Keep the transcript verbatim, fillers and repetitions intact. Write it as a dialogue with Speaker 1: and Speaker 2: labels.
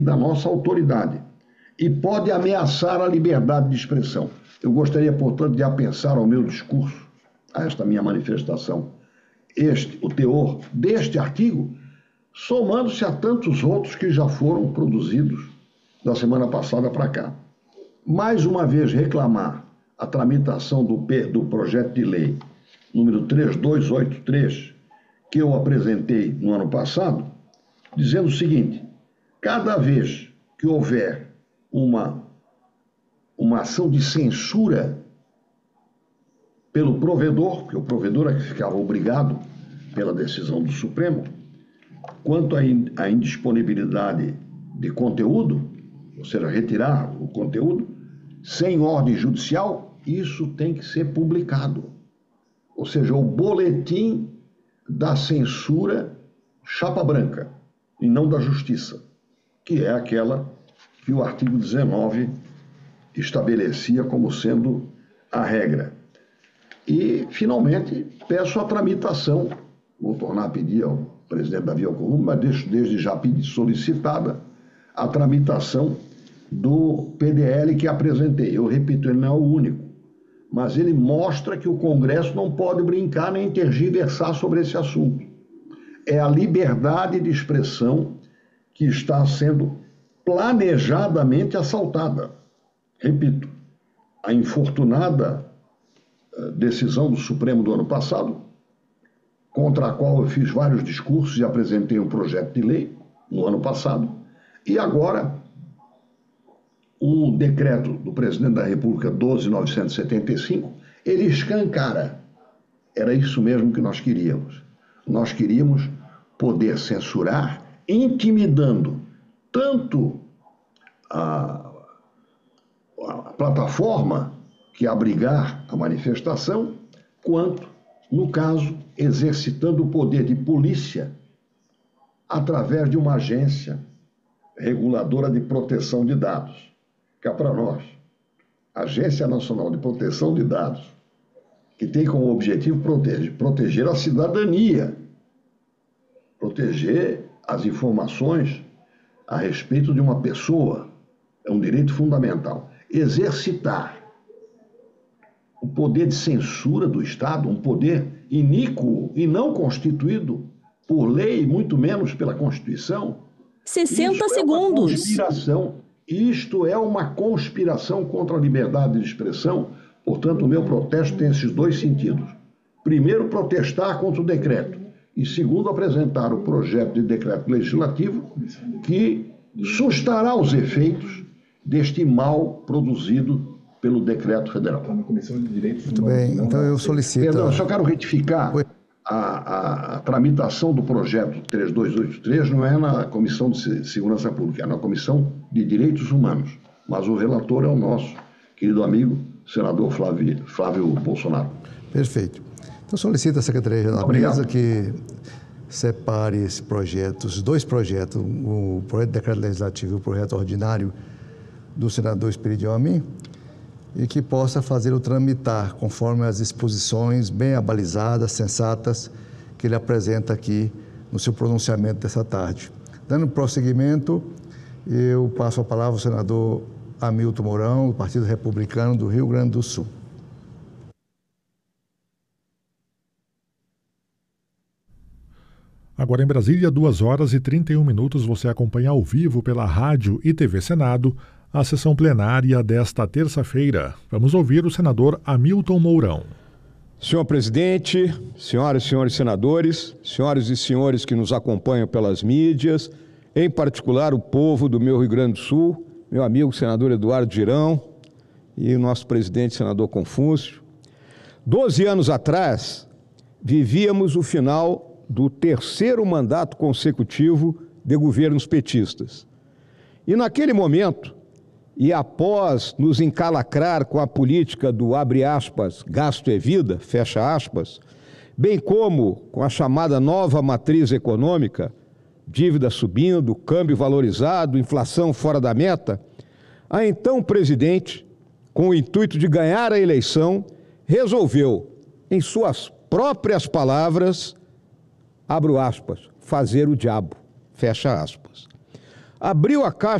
Speaker 1: da nossa autoridade e pode ameaçar a liberdade de expressão. Eu gostaria, portanto, de apensar ao meu discurso, a esta minha manifestação, este, o teor deste artigo, somando-se a tantos outros que já foram produzidos da semana passada para cá. Mais uma vez reclamar a tramitação do, do projeto de lei número três dois oito três, que eu apresentei no ano passado, dizendo o seguinte: cada vez que houver uma, uma ação de censura pelo provedor, porque o provedor é que ficava obrigado pela decisão do Supremo, quanto à indisponibilidade de conteúdo, ou seja, retirar o conteúdo, sem ordem judicial, isso tem que ser publicado. Ou seja, o boletim da censura chapa branca, e não da justiça, que é aquela que o artigo dezenove estabelecia como sendo a regra. E, finalmente, peço a tramitação, vou tornar a pedir ao presidente Davi Alcolumbre, mas deixo desde já pedir solicitada a tramitação do P D L que apresentei. Eu repito, ele não é o único, mas ele mostra que o Congresso não pode brincar nem tergiversar sobre esse assunto. É a liberdade de expressão que está sendo planejadamente assaltada. Repito, a infortunada decisão do Supremo do ano passado, contra a qual eu fiz vários discursos e apresentei um projeto de lei no ano passado, e agora o decreto do presidente da República doze mil novecentos e setenta e cinco, ele escancara. Era isso mesmo que nós queríamos. Nós queríamos poder censurar, intimidando tanto a, a plataforma que abrigar a manifestação, quanto, no caso, exercitando o poder de polícia através de uma agência reguladora de proteção de dados. Cá para nós, Agência Nacional de Proteção de Dados, que tem como objetivo proteger, proteger a cidadania, proteger as informações a respeito de uma pessoa, é um direito fundamental. Exercitar o poder de censura do Estado, um poder iníquo e não constituído por lei, muito menos pela Constituição.
Speaker 2: sessenta segundos.
Speaker 1: Conspiração. Isto é uma conspiração contra a liberdade de expressão. Portanto, o meu protesto tem esses dois sentidos. Primeiro, protestar contra o decreto. E segundo, apresentar o projeto de decreto legislativo que sustará os efeitos deste mal produzido pelo decreto federal.
Speaker 3: Muito bem, então eu solicito...
Speaker 1: Perdão, eu só quero retificar. A, a, a tramitação do projeto três dois oito três não é na Comissão de Segurança Pública, é na Comissão de Direitos Humanos. Mas o relator é o nosso querido amigo, senador Flávio, Flávio Bolsonaro.
Speaker 3: Perfeito. Então solicito à Secretaria-Geral da Mesa que separe esse projeto, os dois projetos, o projeto de decreto legislativo e o projeto ordinário do senador Esperidião Amin, e que possa fazer o tramitar conforme as exposições bem abalizadas, sensatas, que ele apresenta aqui no seu pronunciamento dessa tarde. Dando prosseguimento, eu passo a palavra ao senador Hamilton Mourão, do Partido Republicano do Rio Grande do Sul.
Speaker 4: Agora em Brasília, duas horas e trinta e um minutos, você acompanha ao vivo pela rádio e T V Senado a sessão plenária desta terça-feira. Vamos ouvir o senador Hamilton Mourão.
Speaker 5: Senhor presidente, senhoras e senhores senadores, senhoras e senhores que nos acompanham pelas mídias, em particular o povo do meu Rio Grande do Sul, meu amigo senador Eduardo Girão e o nosso presidente senador Confúcio. Doze anos atrás, vivíamos o final do terceiro mandato consecutivo de governos petistas. E naquele momento, e após nos encalacrar com a política do, abre aspas, gasto é vida, fecha aspas, bem como com a chamada nova matriz econômica, dívida subindo, câmbio valorizado, inflação fora da meta, a então presidente, com o intuito de ganhar a eleição, resolveu, em suas próprias palavras, abro aspas, fazer o diabo, fecha aspas. abriu a caixa